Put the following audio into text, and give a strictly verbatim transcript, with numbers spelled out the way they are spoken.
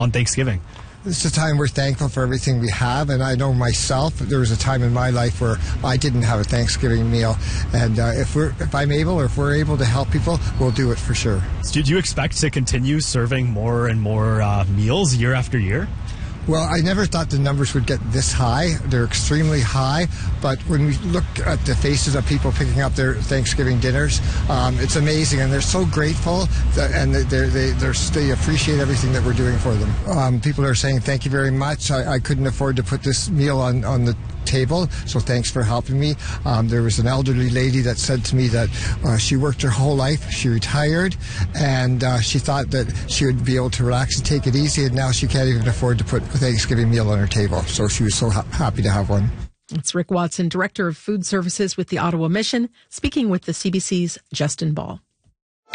on Thanksgiving? It's a time we're thankful for everything we have, and I know myself, there was a time in my life where I didn't have a Thanksgiving meal, and uh, if we're if I'm able or if we're able to help people, we'll do it for sure. So do you expect to continue serving more and more uh, meals year after year? Well, I never thought the numbers would get this high. They're extremely high, but when we look at the faces of people picking up their Thanksgiving dinners, um, it's amazing, and they're so grateful, that, and they they they're, they appreciate everything that we're doing for them. Um, people are saying, thank you very much. I, I couldn't afford to put this meal on, on the table, so thanks for helping me. Um, there was an elderly lady that said to me that uh, she worked her whole life, she retired, and uh, she thought that she would be able to relax and take it easy, and now she can't even afford to put a Thanksgiving meal on her table, so she was so ha- happy to have one. It's Rick Watson, Director of Food Services with the Ottawa Mission, speaking with the C B C's Justin Ball.